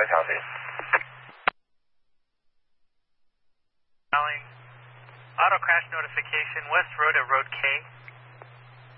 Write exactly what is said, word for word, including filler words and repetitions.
five, copy. Calling auto crash notification, West Road at Road K.